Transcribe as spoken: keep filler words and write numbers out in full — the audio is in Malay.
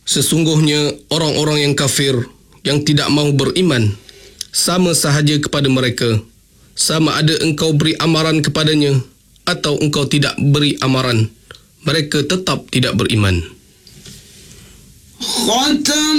Sesungguhnya orang-orang yang kafir yang tidak mahu beriman sama sahaja kepada mereka, sama ada engkau beri amaran kepadanya atau engkau tidak beri amaran, mereka tetap tidak beriman. Khatam